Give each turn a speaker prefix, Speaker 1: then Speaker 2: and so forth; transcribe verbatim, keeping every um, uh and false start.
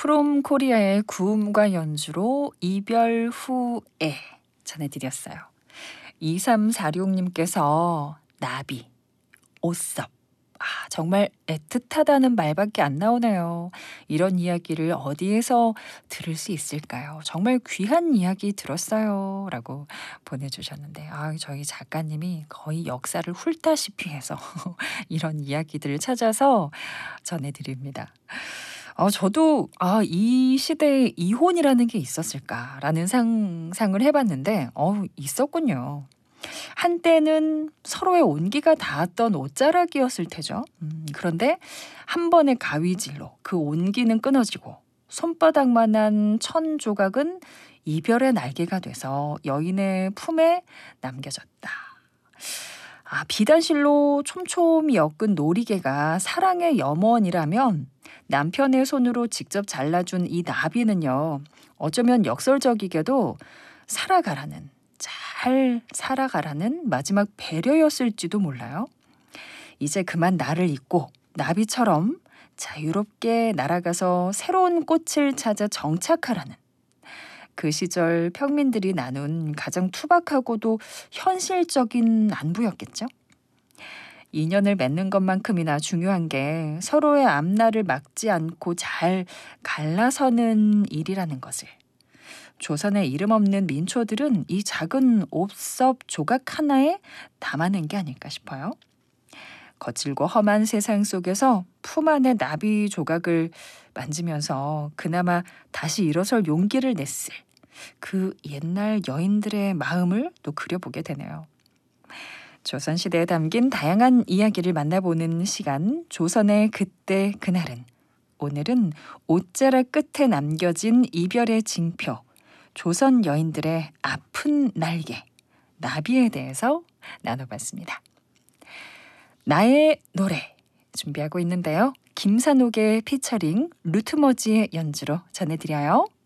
Speaker 1: 프롬 코리아의 구음과 연주로 이별 후에 전해드렸어요. 이삼사육님께서 나비, 오썹. 아, 정말 애틋하다는 말밖에 안 나오네요. 이런 이야기를 어디에서 들을 수 있을까요? 정말 귀한 이야기 들었어요. 라고 보내주셨는데, 아, 저희 작가님이 거의 역사를 훑다시피 해서 이런 이야기들을 찾아서 전해드립니다. 어, 저도 아, 이 시대에 이혼이라는 게 있었을까라는 상상을 해봤는데, 어, 있었군요. 한때는 서로의 온기가 닿았던 옷자락이었을 테죠. 음, 그런데 한 번의 가위질로 그 온기는 끊어지고 손바닥만한 천 조각은 이별의 날개가 돼서 여인의 품에 남겨졌다. 아, 비단실로 촘촘히 엮은 놀이개가 사랑의 염원이라면 남편의 손으로 직접 잘라준 이 나비는요, 어쩌면 역설적이게도 살아가라는, 잘 살아가라는 마지막 배려였을지도 몰라요. 이제 그만 나를 잊고 나비처럼 자유롭게 날아가서 새로운 꽃을 찾아 정착하라는, 그 시절 평민들이 나눈 가장 투박하고도 현실적인 안부였겠죠. 인연을 맺는 것만큼이나 중요한 게 서로의 앞날을 막지 않고 잘 갈라서는 일이라는 것을 조선의 이름 없는 민초들은 이 작은 옵섭 조각 하나에 담아낸 게 아닐까 싶어요. 거칠고 험한 세상 속에서 품 안의 나비 조각을 만지면서 그나마 다시 일어설 용기를 냈을 그 옛날 여인들의 마음을 또 그려보게 되네요. 조선시대에 담긴 다양한 이야기를 만나보는 시간, 조선의 그때 그날은. 오늘은 옷자락 끝에 남겨진 이별의 징표, 조선 여인들의 아픈 날개, 나비에 대해서 나눠봤습니다. 나의 노래 준비하고 있는데요. 김산옥의 피처링 루트머지의 연주로 전해드려요.